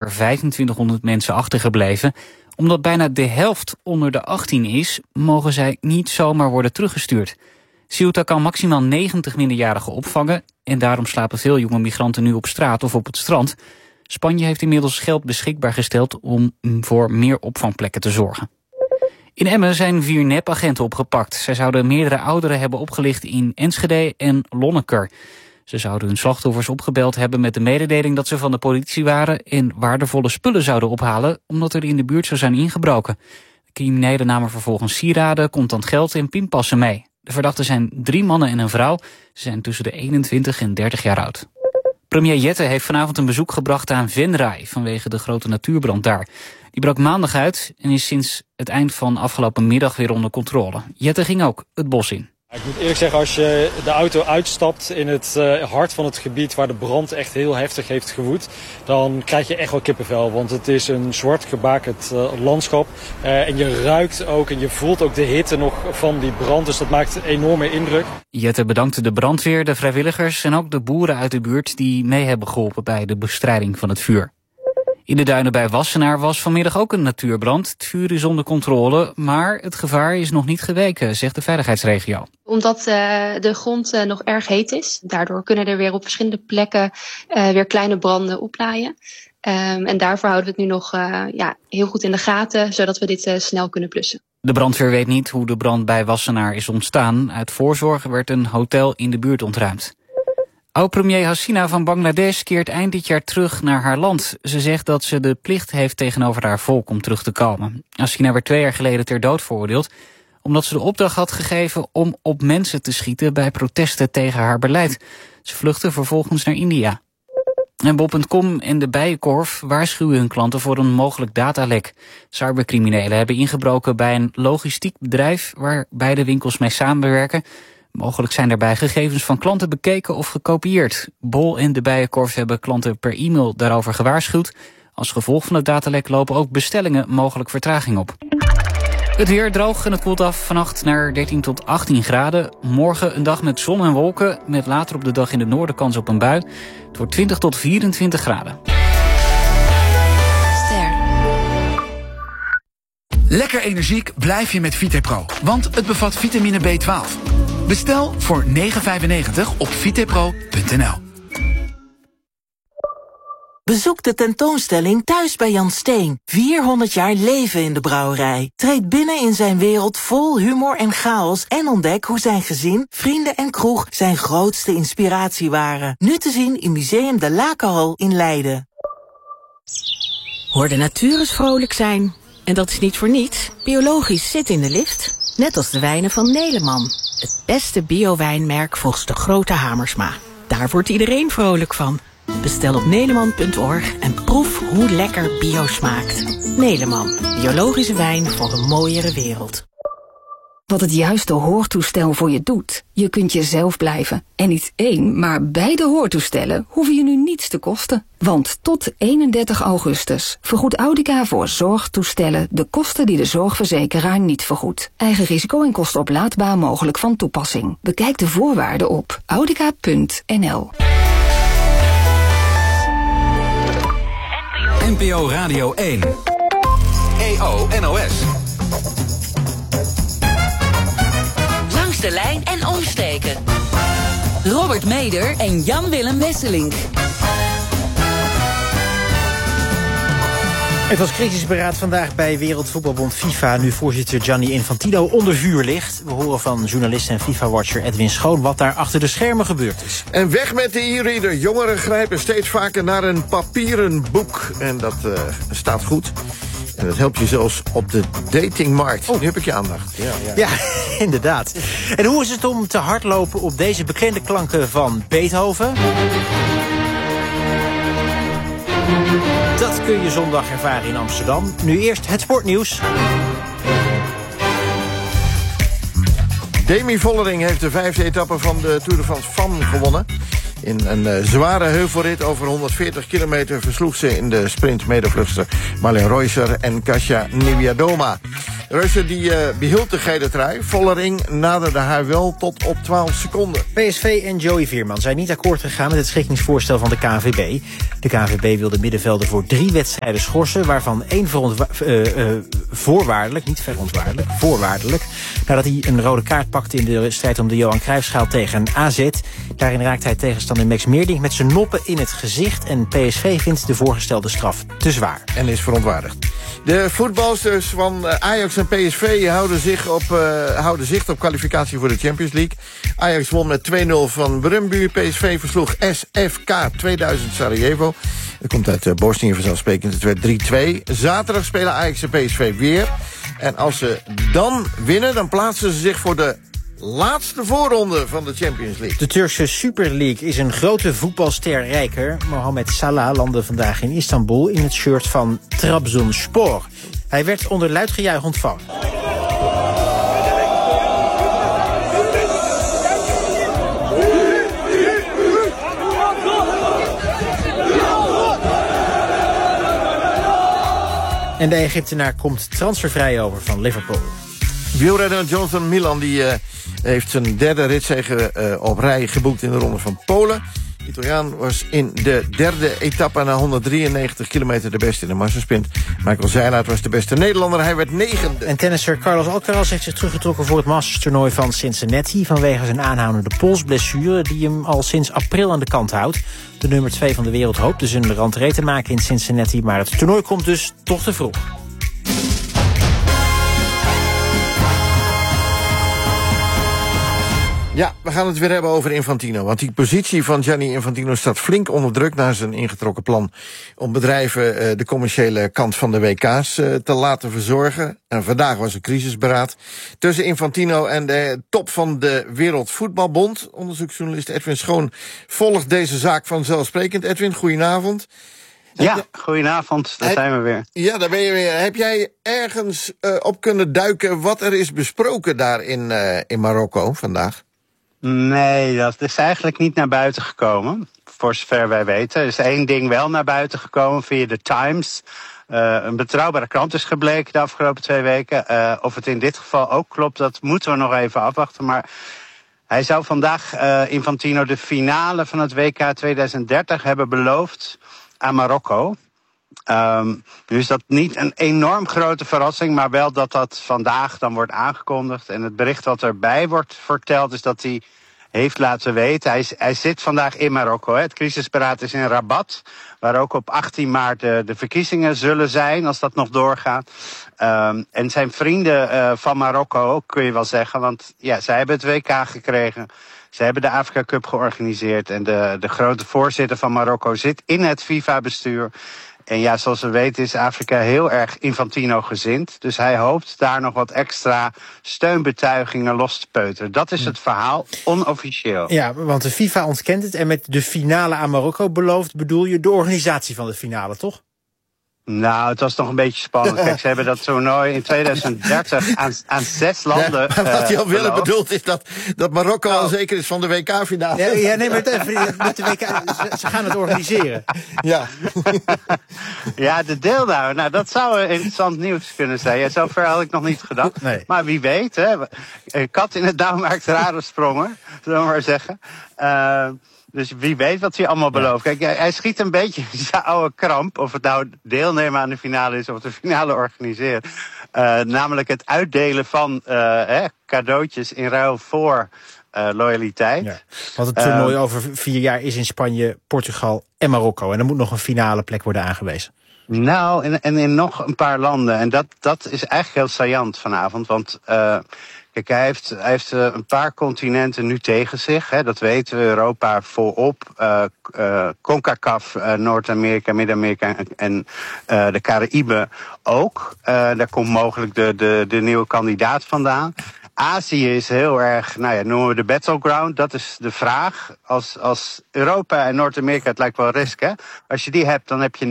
er 2500 mensen achtergebleven. Omdat bijna de helft onder de 18 is, mogen zij niet zomaar worden teruggestuurd. Ceuta kan maximaal 90 minderjarigen opvangen en daarom slapen veel jonge migranten nu op straat of op het strand. Spanje heeft inmiddels geld beschikbaar gesteld om voor meer opvangplekken te zorgen. In Emmen zijn 4 nepagenten opgepakt. Zij zouden meerdere ouderen hebben opgelicht in Enschede en Lonneker. Ze zouden hun slachtoffers opgebeld hebben met de mededeling dat ze van de politie waren en waardevolle spullen zouden ophalen, omdat er in de buurt zou zijn ingebroken. De criminelen namen vervolgens sieraden, contant geld en pinpassen mee. De verdachten zijn 3 mannen en een vrouw. Ze zijn tussen de 21 en 30 jaar oud. Premier Jette heeft vanavond een bezoek gebracht aan Venray vanwege de grote natuurbrand daar. Die brak maandag uit en is sinds het eind van afgelopen middag weer onder controle. Jette ging ook het bos in. Ik moet eerlijk zeggen, als je de auto uitstapt in het hart van het gebied waar de brand echt heel heftig heeft gewoed, dan krijg je echt wel kippenvel. Want het is een zwart gebakerd landschap. En je ruikt ook en je voelt ook de hitte nog van die brand. Dus dat maakt een enorme indruk. Jette bedankte de brandweer, de vrijwilligers en ook de boeren uit de buurt die mee hebben geholpen bij de bestrijding van het vuur. In de duinen bij Wassenaar was vanmiddag ook een natuurbrand. Het vuur is onder controle, maar het gevaar is nog niet geweken, zegt de veiligheidsregio. Omdat de grond nog erg heet is. Daardoor kunnen er weer op verschillende plekken weer kleine branden oplaaien. En daarvoor houden we het nu nog heel goed in de gaten, zodat we dit snel kunnen blussen. De brandweer weet niet hoe de brand bij Wassenaar is ontstaan. Uit voorzorg werd een hotel in de buurt ontruimd. Oud-premier Hasina van Bangladesh keert eind dit jaar terug naar haar land. Ze zegt dat ze de plicht heeft tegenover haar volk om terug te komen. Hasina werd 2 jaar geleden ter dood veroordeeld omdat ze de opdracht had gegeven om op mensen te schieten bij protesten tegen haar beleid. Ze vluchtte vervolgens naar India. En Bol.com en de Bijenkorf waarschuwen hun klanten voor een mogelijk datalek. Cybercriminelen hebben ingebroken bij een logistiek bedrijf waar beide winkels mee samenwerken. Mogelijk zijn daarbij gegevens van klanten bekeken of gekopieerd. Bol en de Bijenkorf hebben klanten per e-mail daarover gewaarschuwd. Als gevolg van het datalek lopen ook bestellingen mogelijk vertraging op. Het weer droog en het koelt af vannacht naar 13 tot 18 graden. Morgen een dag met zon en wolken, met later op de dag in het noorden kans op een bui. Het wordt 20 tot 24 graden. Lekker energiek blijf je met VitePro, want het bevat vitamine B12. Bestel voor €9,95 op vitepro.nl. Bezoek de tentoonstelling Thuis bij Jan Steen. 400 jaar leven in de brouwerij. Treed binnen in zijn wereld vol humor en chaos en ontdek hoe zijn gezin, vrienden en kroeg zijn grootste inspiratie waren. Nu te zien in Museum de Lakenhal in Leiden. Hoor de natuur eens vrolijk zijn. En dat is niet voor niets. Biologisch zit in de lift. Net als de wijnen van Neleman. Het beste bio-wijnmerk volgens de grote Hamersma. Daar wordt iedereen vrolijk van. Bestel op neleman.org en proef hoe lekker bio smaakt. Neleman, biologische wijn voor een mooiere wereld. Wat het juiste hoortoestel voor je doet. Je kunt jezelf blijven. En niet 1, maar beide hoortoestellen hoeven je nu niets te kosten. Want tot 31 augustus vergoedt Audica voor zorgtoestellen de kosten die de zorgverzekeraar niet vergoedt. Eigen risico en kosten oplaadbaar mogelijk van toepassing. Bekijk de voorwaarden op audica.nl. NPO Radio 1. EO NOS. Langs de lijn en omsteken. Robert Meder en Jan-Willem Wesselink. Het was crisisberaad vandaag bij Wereldvoetbalbond FIFA. Nu voorzitter Gianni Infantino onder vuur ligt. We horen van journalist en FIFA-watcher Edwin Schoon wat daar achter de schermen gebeurd is. En weg met de e-reader. Jongeren grijpen steeds vaker naar een papieren boek. En dat staat goed. En dat helpt je zelfs op de datingmarkt. Nu heb ik je aandacht. Ja, inderdaad. En hoe is het om te hardlopen op deze bekende klanken van Beethoven? Dat kun je zondag ervaren in Amsterdam. Nu eerst het sportnieuws. Demi Vollering heeft de 5e etappe van de Tour de France Femme gewonnen. In een zware heuvelrit over 140 kilometer versloeg ze in de sprint medevluchtster Marlen Reusser en Kasia Niewiadoma. Reusser die behield de gele trui. Vollering naderde haar wel tot op 12 seconden. PSV en Joey Veerman zijn niet akkoord gegaan met het schikkingsvoorstel van de KNVB. De KNVB wil de middenvelder voor 3 wedstrijden schorsen, waarvan 1 voorwaardelijk, niet verontwaardelijk, voorwaardelijk, nadat hij een rode kaart pakte in de strijd om de Johan Cruijffschaal tegen AZ. Daarin raakte hij tegenstander Max Meerdink met zijn noppen in het gezicht en PSV vindt de voorgestelde straf te zwaar. En is verontwaardigd. De voetbalsters van Ajax en PSV houden zicht op kwalificatie voor de Champions League. Ajax won met 2-0 van Brøndby. PSV versloeg SFK 2000 Sarajevo. Dat komt uit Bosnië vanzelfsprekend. Het werd 3-2. Zaterdag spelen Ajax en PSV weer. En als ze dan winnen, dan plaatsen ze zich voor de laatste voorronde van de Champions League. De Turkse Super League is een grote voetbalster rijker. Mohamed Salah landde vandaag in Istanbul in het shirt van Trabzonspor. Hij werd onder luid gejuich ontvangen. En de Egyptenaar komt transfervrij over van Liverpool. Wielrenner Jonathan Milan die heeft zijn derde ritzege op rij geboekt in de ronde van Polen. De Italiaan was in de derde etappe na 193 kilometer de beste in de massasprint. Michael Zeilaert was de beste Nederlander, hij werd 9e. En tennisser Carlos Alcaraz heeft zich teruggetrokken voor het Masters-toernooi van Cincinnati vanwege zijn aanhoudende polsblessure die hem al sinds april aan de kant houdt. De nummer 2 van de wereld hoopt dus een rentree te maken in Cincinnati, maar het toernooi komt dus toch te vroeg. Ja, we gaan het weer hebben over Infantino. Want die positie van Gianni Infantino staat flink onder druk na zijn ingetrokken plan om bedrijven de commerciële kant van de WK's te laten verzorgen. En vandaag was een crisisberaad tussen Infantino en de top van de Wereldvoetbalbond. Onderzoeksjournalist Edwin Schoon volgt deze zaak vanzelfsprekend. Edwin, goedenavond. Ja, goedenavond, daar zijn we weer. Ja, daar ben je weer. Heb jij ergens op kunnen duiken wat er is besproken daar in Marokko vandaag? Nee, dat is eigenlijk niet naar buiten gekomen, voor zover wij weten. Er is 1 ding wel naar buiten gekomen via de Times. Een betrouwbare krant is gebleken de afgelopen 2 weken. Of het in dit geval ook klopt, dat moeten we nog even afwachten. Maar hij zou vandaag, Infantino, de finale van het WK 2030 hebben beloofd aan Marokko. Nu is dat niet een enorm grote verrassing, maar wel dat vandaag dan wordt aangekondigd. En het bericht wat erbij wordt verteld is dat hij heeft laten weten. Hij zit vandaag in Marokko. Het crisisberaad is in Rabat, waar ook op 18 maart de verkiezingen zullen zijn, als dat nog doorgaat. En zijn vrienden van Marokko ook, kun je wel zeggen, want ja, zij hebben het WK gekregen. Ze hebben de Afrika Cup georganiseerd en de grote voorzitter van Marokko zit in het FIFA-bestuur. En ja, zoals we weten is Afrika heel erg Infantino-gezind. Dus hij hoopt daar nog wat extra steunbetuigingen los te peuteren. Dat is het verhaal, onofficieel. Ja, want de FIFA ontkent het en met de finale aan Marokko beloofd bedoel je de organisatie van de finale, toch? Nou, het was nog een beetje spannend. Kijk, ze hebben dat toernooi in 2030 aan 6 landen. Ja, wat Jan Willem bedoelt is dat Marokko al zeker is van de WK-finale. Ja, nee, maar met de WK, ze gaan het organiseren. Ja. Ja, de deelname. Nou, dat zou interessant nieuws kunnen zijn. Ja, zover had ik nog niet gedacht. Nee. Maar wie weet, hè. Een kat in het dauw maakt rare sprongen, zullen we maar zeggen. Dus wie weet wat hij allemaal belooft. Kijk, hij schiet een beetje in zijn oude kramp. Of het nou deelnemen aan de finale is of de finale organiseren. Namelijk het uitdelen van cadeautjes in ruil voor loyaliteit. Ja, want het toernooi over 4 jaar is in Spanje, Portugal en Marokko. En er moet nog een finale plek worden aangewezen. Nou, en in nog een paar landen. En dat is eigenlijk heel saillant vanavond. Want kijk, hij heeft een paar continenten nu tegen zich. Hè, dat weten we, Europa voorop. CONCACAF, Noord-Amerika, Midden-Amerika en de Caraïben ook. Daar komt mogelijk de nieuwe kandidaat vandaan. Azië is heel erg, noemen we de battleground. Dat is de vraag. Als Europa en Noord-Amerika, het lijkt wel risk, hè. Als je die hebt, dan heb je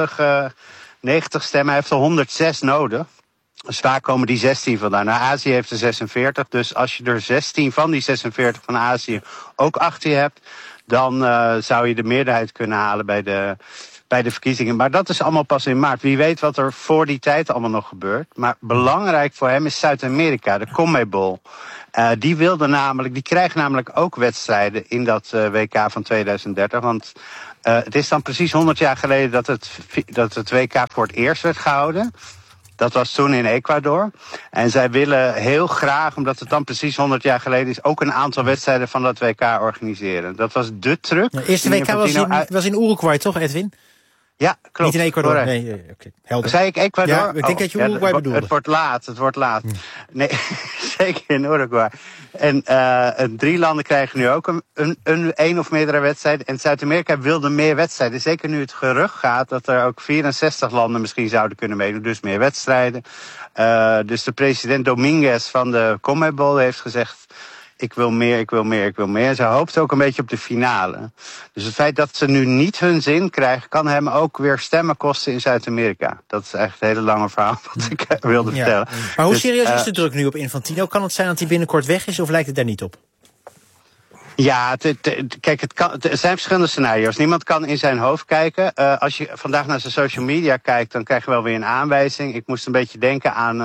90 stemmen. Hij heeft er 106 nodig. Dus vaak komen die 16 vandaan. Nou, Azië heeft er 46. Dus als je er 16 van die 46 van Azië ook achter je hebt, dan zou je de meerderheid kunnen halen bij de verkiezingen. Maar dat is allemaal pas in maart. Wie weet wat er voor die tijd allemaal nog gebeurt. Maar belangrijk voor hem is Zuid-Amerika, de CONMEBOL. Die krijgen namelijk ook wedstrijden in dat WK van 2030. Want het is dan precies 100 jaar geleden dat het WK voor het eerst werd gehouden. Dat was toen in Ecuador. En zij willen heel graag, omdat het dan precies 100 jaar geleden is, ook een aantal wedstrijden van dat WK organiseren. Dat was de truc. De eerste WK was in Uruguay, toch, Edwin? Ja, klopt. Niet in Ecuador. Nee, okay. Helder. Zei ik Ecuador? Ja, ik denk dat je Uruguay bedoelde. Het wordt laat. Nee, zeker in Uruguay. En 3 landen krijgen nu ook een of meerdere wedstrijden. En Zuid-Amerika wilde meer wedstrijden. Zeker nu het gerucht gaat dat er ook 64 landen misschien zouden kunnen meedoen. Dus meer wedstrijden. Dus de president Dominguez van de CONMEBOL heeft gezegd: ik wil meer, ik wil meer, ik wil meer. Ze hoopt ook een beetje op de finale. Dus het feit dat ze nu niet hun zin krijgen, kan hem ook weer stemmen kosten in Zuid-Amerika. Dat is echt een hele lange verhaal wat ik wilde vertellen. Maar hoe serieus is de druk nu op Infantino? Kan het zijn dat hij binnenkort weg is of lijkt het daar niet op? Ja, kijk, er zijn verschillende scenario's. Niemand kan in zijn hoofd kijken. Als je vandaag naar zijn social media kijkt, dan krijg je wel weer een aanwijzing. Ik moest een beetje denken aan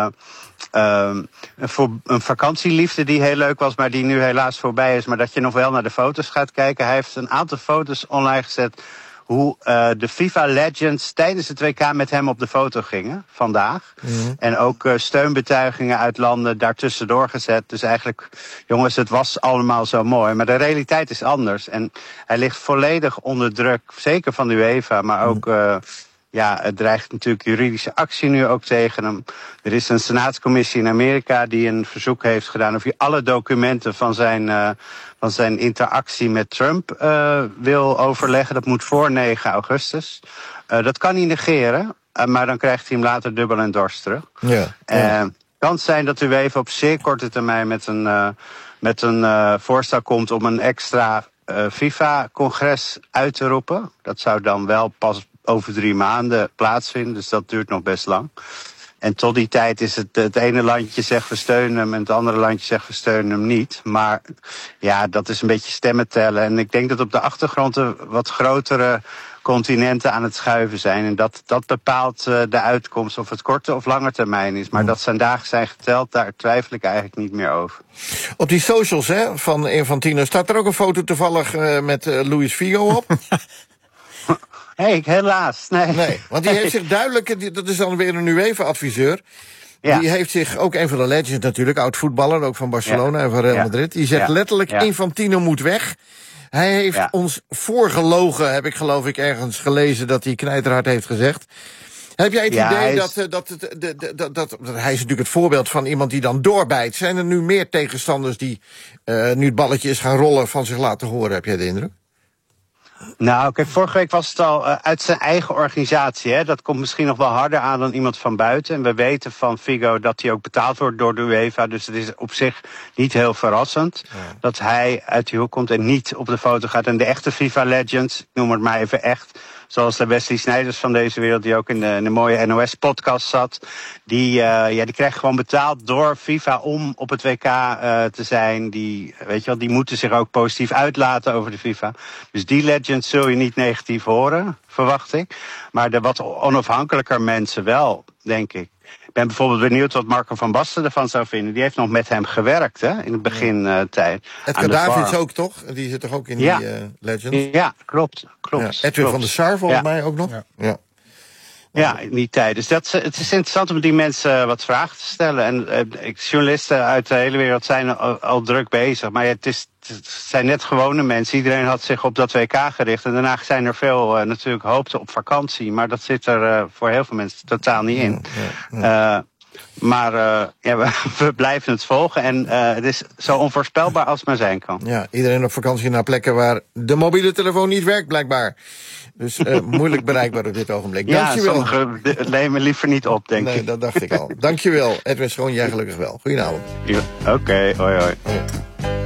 een vakantieliefde die heel leuk was, maar die nu helaas voorbij is. Maar dat je nog wel naar de foto's gaat kijken. Hij heeft een aantal foto's online gezet hoe de FIFA Legends tijdens het WK met hem op de foto gingen vandaag. Mm-hmm. En ook steunbetuigingen uit landen daartussendoor gezet. Dus eigenlijk, jongens, het was allemaal zo mooi. Maar de realiteit is anders. En hij ligt volledig onder druk, zeker van de UEFA, maar ook het dreigt natuurlijk juridische actie nu ook tegen hem. Er is een senaatscommissie in Amerika die een verzoek heeft gedaan of hij alle documenten van zijn interactie met Trump wil overleggen. Dat moet voor 9 augustus. Dat kan hij negeren, maar dan krijgt hij hem later dubbel en dwars terug. Ja. Kan zijn dat de UEFA op zeer korte termijn met een voorstel komt om een extra FIFA-congres uit te roepen. Dat zou dan wel pas over 3 maanden plaatsvinden, dus dat duurt nog best lang. En tot die tijd is het ene landje zegt we steunen hem en het andere landje zegt we steunen hem niet. Maar ja, dat is een beetje stemmen tellen. En ik denk dat op de achtergrond wat grotere continenten aan het schuiven zijn. En dat bepaalt de uitkomst of het korte of lange termijn is. Maar dat zijn dagen zijn geteld, daar twijfel ik eigenlijk niet meer over. Op die socials van Infantino staat er ook een foto toevallig met Luis Figo op. Helaas, nee. Want die heeft zich duidelijk, dat is dan weer een UEFA-adviseur. Ja. Die heeft zich, ook een van de legends natuurlijk, oud-voetballer, ook van Barcelona en van Real Madrid. Die zegt letterlijk, Infantino moet weg. Hij heeft ons voorgelogen, heb ik geloof ik ergens gelezen dat hij knijterhard heeft gezegd. Heb jij het idee dat hij is natuurlijk het voorbeeld van iemand die dan doorbijt. Zijn er nu meer tegenstanders die nu het balletje is gaan rollen van zich laten horen, heb jij de indruk? Nou, kijk, vorige week was het al uit zijn eigen organisatie. Hè? Dat komt misschien nog wel harder aan dan iemand van buiten. En we weten van Figo dat hij ook betaald wordt door de UEFA. Dus het is op zich niet heel verrassend dat hij uit die hoek komt en niet op de foto gaat. En de echte FIFA Legends, ik noem het maar even echt, zoals de Wesley Sneijers van deze wereld, die ook in de mooie NOS-podcast zat. Die krijgen gewoon betaald door FIFA om op het WK te zijn. Die moeten zich ook positief uitlaten over de FIFA. Dus die legends zul je niet negatief horen, verwacht ik. Maar de wat onafhankelijker mensen wel, denk ik. Ik ben bijvoorbeeld benieuwd wat Marco van Basten ervan zou vinden. Die heeft nog met hem gewerkt in het begintijd. Edgar Davids ook, toch? Die zit toch ook in die Legends? Ja, klopt. Ja. Edwin van der Sar volgens mij ook nog. Ja, in die tijd. Dus het is interessant om die mensen wat vragen te stellen. En journalisten uit de hele wereld zijn al druk bezig. Maar het zijn net gewone mensen. Iedereen had zich op dat WK gericht. En daarna zijn er veel natuurlijk hoopten op vakantie. Maar dat zit er voor heel veel mensen totaal niet in. Maar we blijven het volgen. En het is zo onvoorspelbaar als het maar zijn kan. Ja, iedereen op vakantie naar plekken waar de mobiele telefoon niet werkt, blijkbaar. Dus moeilijk bereikbaar op dit ogenblik. Dankjewel. Sommigen nemen liever niet op, denk ik. Nee, dat dacht ik al. Dankjewel, Edwin Schoon, jij gelukkig wel. Goedenavond. Oké, hoi.